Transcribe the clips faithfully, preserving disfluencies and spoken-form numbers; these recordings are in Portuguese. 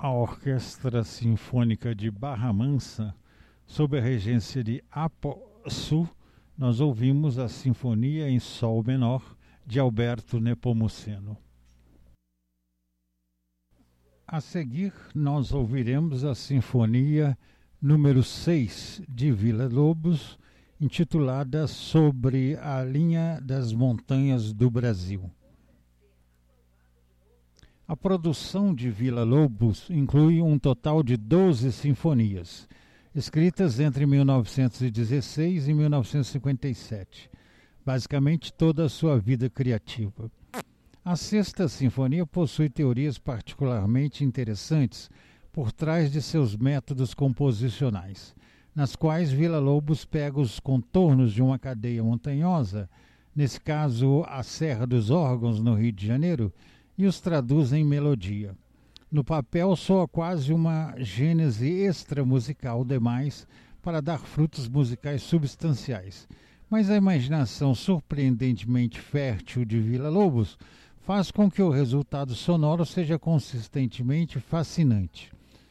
a Orquestra Sinfônica de Barra Mansa, sob a regência de Apo-Su, nós ouvimos a Sinfonia em Sol Menor, de Alberto Nepomuceno. A seguir, nós ouviremos a Sinfonia número seis, de Villa-Lobos, intitulada Sobre a Linha das Montanhas do Brasil. A produção de Villa-Lobos inclui um total de doze sinfonias, escritas entre mil novecentos e dezesseis e mil novecentos e cinquenta e sete, basicamente toda a sua vida criativa. A Sexta Sinfonia possui teorias particularmente interessantes por trás de seus métodos composicionais, nas quais Villa-Lobos pega os contornos de uma cadeia montanhosa, nesse caso a Serra dos Órgãos, no Rio de Janeiro, e os traduz em melodia. No papel soa quase uma gênese extramusical demais para dar frutos musicais substanciais, mas a imaginação surpreendentemente fértil de Villa-Lobos faz com que o resultado sonoro seja consistentemente fascinante.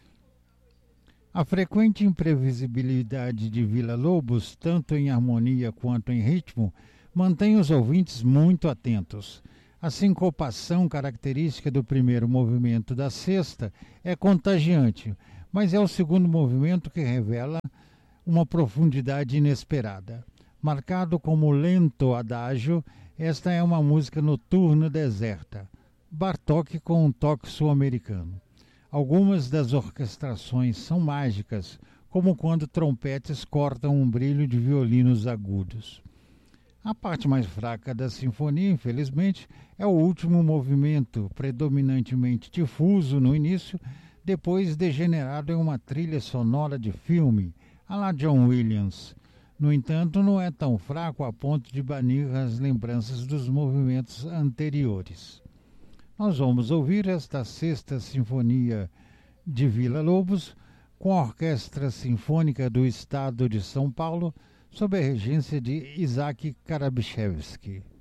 A frequente imprevisibilidade de Villa-Lobos, tanto em harmonia quanto em ritmo, mantém os ouvintes muito atentos. A sincopação característica do primeiro movimento da sexta é contagiante, mas é o segundo movimento que revela uma profundidade inesperada. Marcado como lento adágio, esta é uma música noturna deserta, Bartók com um toque sul-americano. Algumas das orquestrações são mágicas, como quando trompetes cortam um brilho de violinos agudos. A parte mais fraca da sinfonia, infelizmente, é o último movimento, predominantemente difuso no início, depois degenerado em uma trilha sonora de filme, à la John Williams. No entanto, não é tão fraco a ponto de banir as lembranças dos movimentos anteriores. Nós vamos ouvir esta Sexta Sinfonia de Villa-Lobos com a Orquestra Sinfônica do Estado de São Paulo, sob a regência de Isaac Karabichevsky.